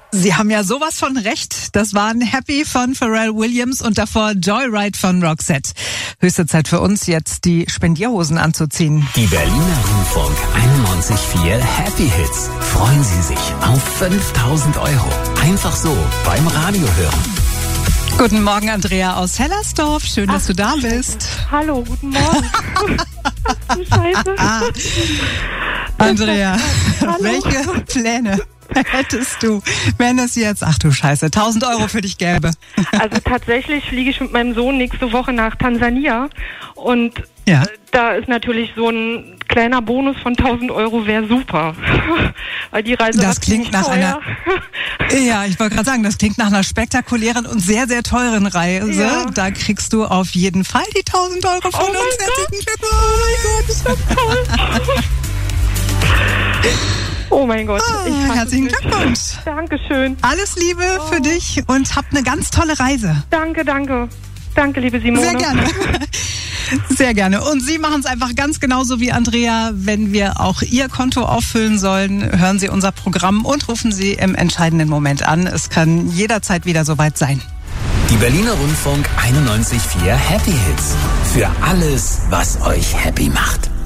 Sie haben ja sowas von recht. Das waren Happy von Pharrell Williams und davor Joyride von Roxette. Höchste Zeit für uns, jetzt die Spendierhosen anzuziehen. Die Berliner Rundfunk 91.4 Happy Hits. Freuen Sie sich auf 5.000 €. Einfach so beim Radio hören. Guten Morgen, Andrea aus Hellersdorf. Schön, dass du da bist. Hallo, guten Morgen. Ach du Scheiße. Andrea, Hallo. welche Pläne hättest du, wenn es jetzt, ach du Scheiße, 1.000 € für dich gäbe? Also tatsächlich fliege ich mit meinem Sohn nächste Woche nach Tansania und Ja. da ist natürlich so ein kleiner Bonus von 1.000 € wäre super. Weil die Reise Das war klingt ziemlich nach teuer. Ja, ich wollte gerade sagen, das klingt nach einer spektakulären und sehr, sehr teuren Reise. Ja. Da kriegst du auf jeden Fall die 1.000 € von Oh mein uns. Gott. Herzlichen Glückwunsch. Ist das toll. Oh mein Gott. Ich fass Herzlichen es nicht. Glückwunsch. Dankeschön. Alles Liebe für dich und habt eine ganz tolle Reise. Danke, danke. Danke, liebe Simone. Sehr gerne. Sehr gerne. Und Sie machen es einfach ganz genauso wie Andrea. Wenn wir auch Ihr Konto auffüllen sollen, hören Sie unser Programm und rufen Sie im entscheidenden Moment an. Es kann jederzeit wieder soweit sein. Die Berliner Rundfunk 91.4 Happy Hits. Für alles, was euch happy macht.